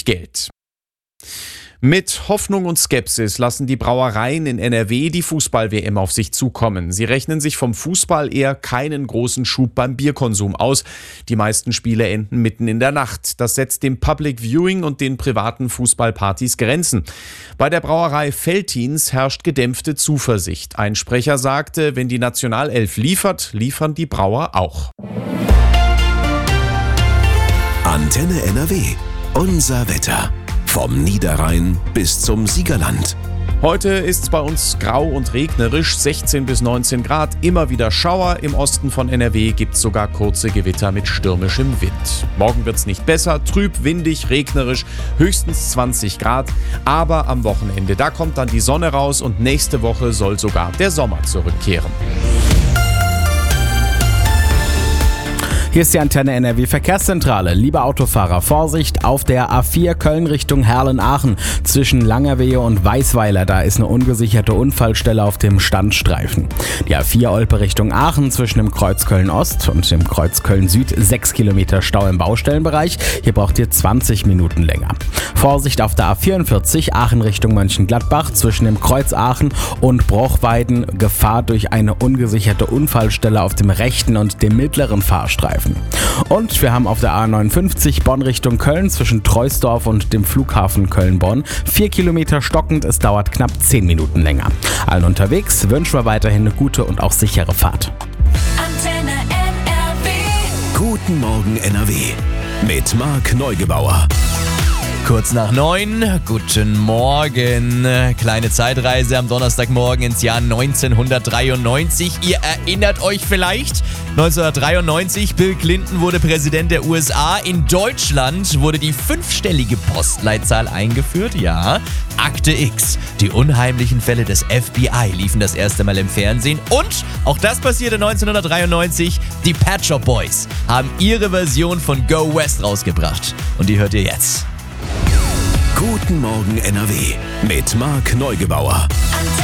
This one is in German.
Geld. Mit Hoffnung und Skepsis lassen die Brauereien in NRW die Fußball-WM auf sich zukommen. Sie rechnen sich vom Fußball eher keinen großen Schub beim Bierkonsum aus. Die meisten Spiele enden mitten in der Nacht. Das setzt dem Public Viewing und den privaten Fußballpartys Grenzen. Bei der Brauerei Veltins herrscht gedämpfte Zuversicht. Ein Sprecher sagte, wenn die Nationalelf liefert, liefern die Brauer auch. Antenne NRW. Unser Wetter. Vom Niederrhein bis zum Siegerland. Heute ist es bei uns grau und regnerisch, 16 bis 19 Grad, immer wieder Schauer. Im Osten von NRW gibt es sogar kurze Gewitter mit stürmischem Wind. Morgen wird es nicht besser, trüb, windig, regnerisch, höchstens 20 Grad. Aber am Wochenende, da kommt dann die Sonne raus und nächste Woche soll sogar der Sommer zurückkehren. Hier ist die Antenne NRW Verkehrszentrale. Liebe Autofahrer, Vorsicht auf der A4 Köln Richtung Herlen-Aachen. Zwischen Langerwehe und Weißweiler, da ist eine ungesicherte Unfallstelle auf dem Standstreifen. Die A4 Olpe Richtung Aachen zwischen dem Kreuz Köln-Ost und dem Kreuz Köln-Süd 6 Kilometer Stau im Baustellenbereich. Hier braucht ihr 20 Minuten länger. Vorsicht auf der A44 Aachen Richtung Mönchengladbach zwischen dem Kreuz Aachen und Brochweiden. Gefahr durch eine ungesicherte Unfallstelle auf dem rechten und dem mittleren Fahrstreifen. Und wir haben auf der A59 Bonn Richtung Köln zwischen Troisdorf und dem Flughafen Köln-Bonn 4 Kilometer stockend. Es dauert knapp 10 Minuten länger. Allen unterwegs wünschen wir weiterhin eine gute und auch sichere Fahrt. Antenne NRW. Guten Morgen NRW. Mit Marc Neugebauer. Kurz nach 9, guten Morgen. Kleine Zeitreise am Donnerstagmorgen ins Jahr 1993. Ihr erinnert euch vielleicht, 1993, Bill Clinton wurde Präsident der USA. In Deutschland wurde die 5-stellige Postleitzahl eingeführt. Ja, Akte X. Die unheimlichen Fälle des FBI liefen das erste Mal im Fernsehen. Und, auch das passierte 1993, die Pet Shop Boys haben ihre Version von Go West rausgebracht. Und die hört ihr jetzt. Guten Morgen NRW mit Marc Neugebauer.